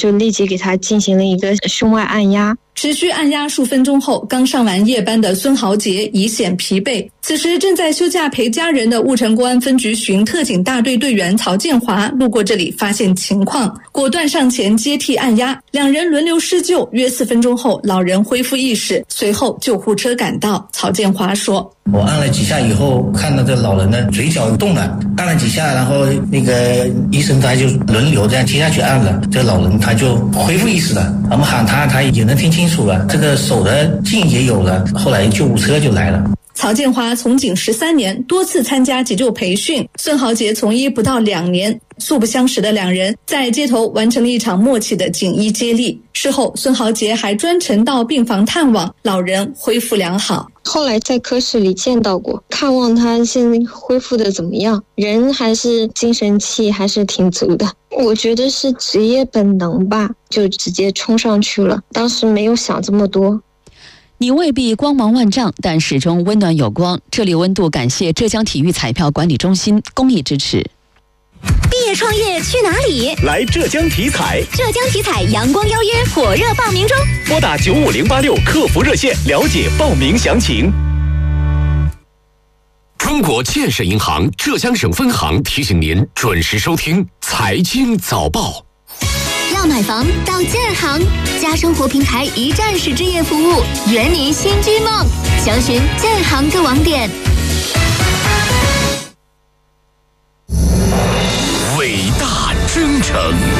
就立即给他进行了一个胸外按压。 持续按压数分钟后，刚上完夜班的孙豪杰已显疲惫。此时正在休假陪家人的婺城公安分局巡特警大队队员曹建华路过这里，发现情况，果断上前接替按压，两人轮流施救。约4分钟后，老人恢复意识，随后救护车赶到。曹建华说：“ 我按了几下以后，看到这老人的嘴角动了，按了几下，然后那个医生他就轮流这样接下去按了，这老人他就恢复意识了。我们喊他也能听清楚了，这个手的劲也有了。后来救护车就来了。” 曹建华从警13年，多次参加急救培训。孙豪杰从医不到2年，素不相识的两人在街头完成了一场默契的警医接力。事后，孙豪杰还专程到病房探望，老人恢复良好。 后来在科室里见到过，看望他现在恢复的怎么样，人还是精神气还是挺足的。我觉得是职业本能吧，就直接冲上去了，当时没有想这么多。 你未必光芒万丈，但始终温暖有光。这里温度感谢浙江体育彩票管理中心公益支持。 毕业创业去哪里？ 来浙江体彩。 浙江体彩阳光邀约火热报名中， 拨打95086客服热线了解报名详情。中国建设银行浙江省分行提醒您准时收听财经早报。 要买房到建行，家生活平台一站式置业服务，圆您新居梦。详询建行各网点。